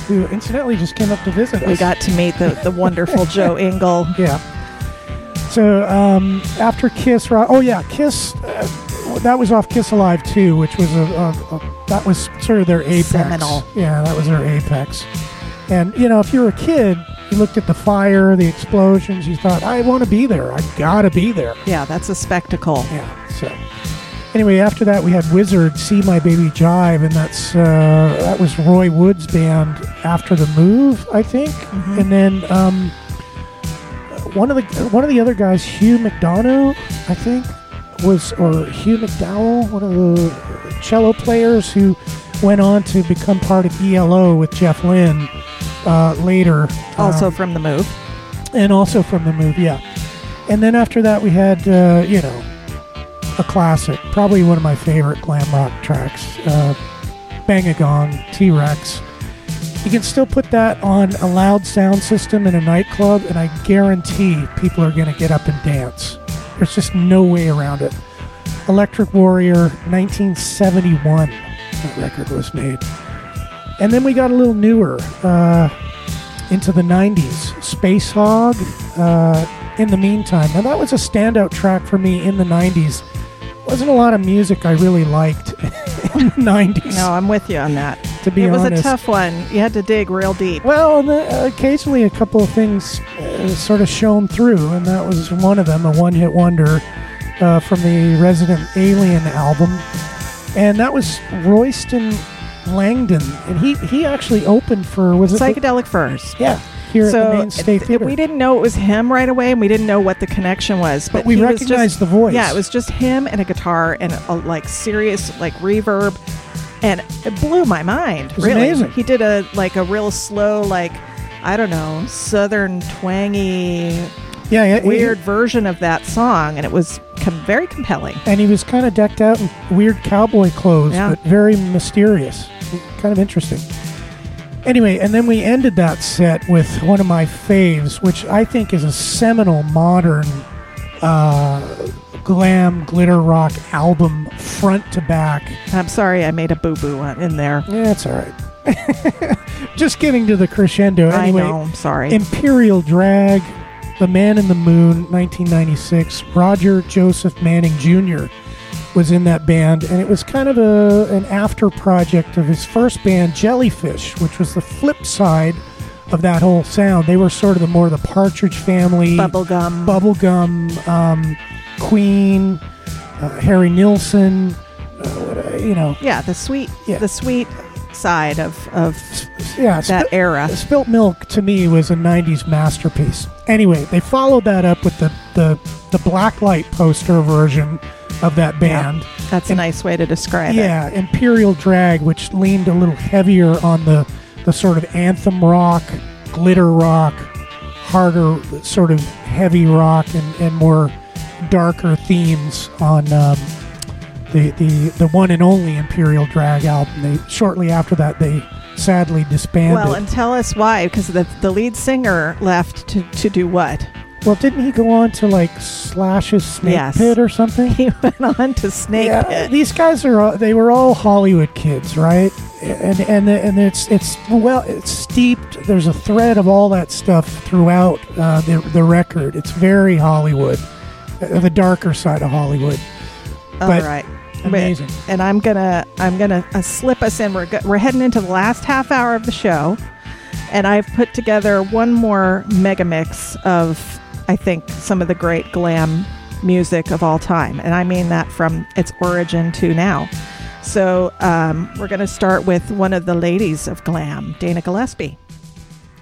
who incidentally just came up to visit us. We got to meet the wonderful Joe Engel. Yeah. So after Kiss, Kiss, that was off Kiss Alive 2, which was that was sort of their apex. Seminal. Yeah, that was their apex. And, if you were a kid, you looked at the fire, the explosions, you thought, I want to be there. I got to be there. Yeah, that's a spectacle. Yeah, so... Anyway, after that, we had Wizard, See My Baby Jive, and that was Roy Wood's band After the Move, I think. Mm-hmm. And then one of the other guys, Hugh McDonough, I think, or Hugh McDowell, one of the cello players who went on to become part of ELO with Jeff Lynne later. Also from The Move. And also from The Move, yeah. And then after that, we had, a classic, probably one of my favorite glam rock tracks, Bang a Gong, T-Rex. You can still put that on a loud sound system in a nightclub, and I guarantee people are going to get up and dance. There's just no way around it. Electric Warrior, 1971, that record was made. And then we got a little newer, into the 90s, Space Hog, In the Meantime. Now that was a standout track for me in the 90s. Wasn't a lot of music I really liked in the 90s. No, I'm with you on that. To be honest. It was a tough one. You had to dig real deep. Well, occasionally a couple of things sort of shone through, and that was one of them, a one-hit wonder from the Resident Alien album. And that was Royston Langdon, and he actually opened for... was it Psychedelic Furs. Yeah. Here at the Main State Theater. We didn't know it was him right away, and we didn't know what the connection was. But we recognized the voice. Yeah, it was just him and a guitar and a serious reverb, and it blew my mind. It was really amazing. He did a real slow, I don't know, southern twangy, weird version of that song, and it was very compelling. And he was kind of decked out in weird cowboy clothes, but very mysterious, kind of interesting. Anyway, and then we ended that set with one of my faves, which I think is a seminal modern glam glitter rock album front to back. I'm sorry I made a boo-boo in there. Yeah, it's all right. Just getting to the crescendo. Anyway, I know, I'm sorry. Imperial Drag, The Man in the Moon, 1996. Roger Joseph Manning Jr. was in that band, and it was kind of an after project of his first band, Jellyfish, which was the flip side of that whole sound. They were sort of the Partridge Family, Bubblegum, Queen, Harry Nilsson, the sweet side of that era. Spilt Milk to me was a 90s masterpiece. Anyway, they followed that up with the blacklight poster version of that band. Yeah, that's a nice way to describe it. Yeah, Imperial Drag, which leaned a little heavier on the sort of anthem rock, glitter rock, harder sort of heavy rock, and more darker themes on the one and only Imperial Drag album. Shortly after that, they sadly disbanded. Well, and tell us why, because the lead singer left to do what? Well, didn't he go on to Slash's Snake Pit or something? He went on to Snake Pit. These guys they were all Hollywood kids, right? And it's steeped. There's a thread of all that stuff throughout the record. It's very Hollywood, the darker side of Hollywood. All right. Amazing. And I'm gonna slip us in. We're heading into the last half hour of the show, and I've put together one more mega mix of, I think, some of the great glam music of all time. And I mean that from its origin to now. So we're going to start with one of the ladies of glam, Dana Gillespie.